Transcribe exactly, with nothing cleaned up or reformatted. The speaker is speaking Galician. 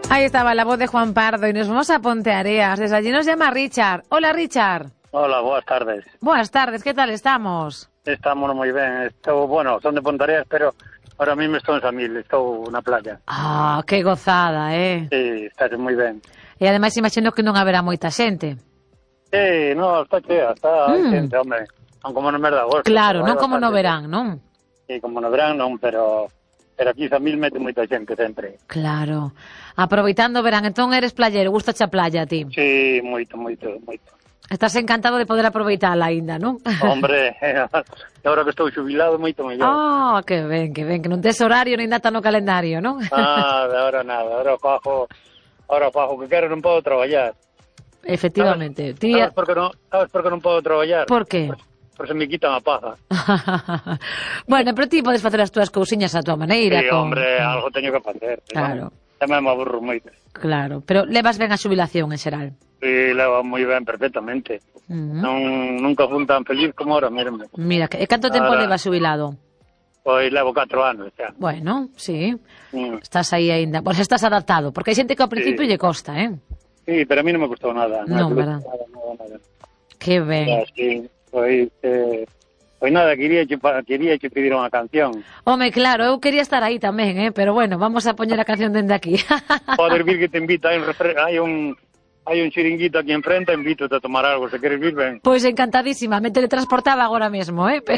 Ahí estaba la voz de Juan Pardo y nos vamos a Ponteareas. Desde allí nos llama Richard. Hola, Richard. Hola, boas tardes. Buenas tardes, ¿qué tal estamos? Estamos moi ben. Estou, bueno, son de Ponteareas, pero ahora mismo estou en Samil, estou na playa. Ah, que gozada, eh? Sí, está moi ben. E ademais imagino que non haberá moita xente. Sí, no, está chea, está Mm. xente, hombre. Non como no mes de agosto. Claro, pero non hai como no bastante verán, non? xente. Sí, como no verán non, pero pero aquí Samil mete moita xente sempre. Claro. Aproveitando o verán, entón eres playero, gusta a playa a ti? Sí, moito, moito, moito. Estás encantado de poder aproveitala aínda, non? Hombre, agora que estou xubilado, moito mellor. Ah, que ben, que ben, que non tes horario nin data no calendario, non? Nada, ahora nada, ahora fajo, ahora fajo que quero, non podo traballar. Efectivamente. ¿Sabes, Ti... sabes, por que non, sabes por que non podo traballar? Por que? Por, por se me quitan a paja. Bueno, pero ti podes facer as túas cousiñas a túa maneira. Sí, con... hombre, algo teño que facer. Claro. Tamén me aburro moito. Claro, pero levas ben a xubilación en xeral. Sí, leva moi ben, perfectamente. Uh -huh. Non, nunca fun tan feliz como ahora mesmo. Mira, e canto tempo Ahora... levas xubilado? Pois levo catro anos, xa. Bueno, sí. Mm. Estás aí aínda. Pois estás adaptado, porque hai xente que ao principio Sí. lle costa, eh? Sí, pero a mí non me custou nada. Non, me verdad. Nada, nada, nada. Que ben. Ya, sí, pois, eh, pois nada, quería che, quería che pedir unha canción. Home, claro, eu quería estar aí tamén, eh? Pero bueno, vamos a poñer a canción dende aquí. Podes vir que te invita, hai un, refre... hai un, hai un chiringuito aquí enfrente, invito a tomar algo, se queres vir, ben. Pois encantadísima, me teletransportaba agora mesmo, eh?